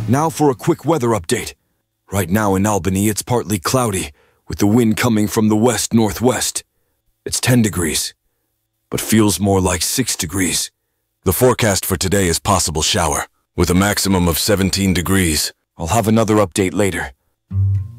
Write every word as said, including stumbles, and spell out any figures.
Now for a quick weather update. Right now in Albany, it's partly cloudy, with the wind coming from the west-northwest. It's ten degrees, but feels more like six degrees. The forecast for today is possible shower, with a maximum of seventeen degrees. I'll have another update later.